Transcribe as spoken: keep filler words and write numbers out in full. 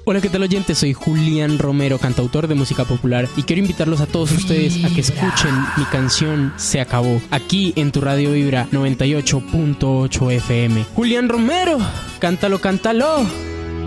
Hola, ¿qué tal, oyentes? Soy Julián Romero, cantautor de música popular, y quiero invitarlos a todos ustedes a que escuchen mi canción Se Acabó, aquí en tu Radio Vibra noventa y ocho punto ocho F M. Julián Romero, cántalo, cántalo.